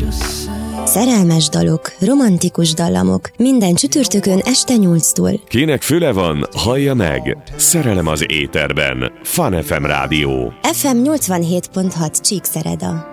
Szerelmes dalok, romantikus dallamok, minden csütörtökön este 8-tól. Kinek füle van, hallja meg. Szerelem az éterben. Fun FM rádió. FM 87.6 Csíkszereda.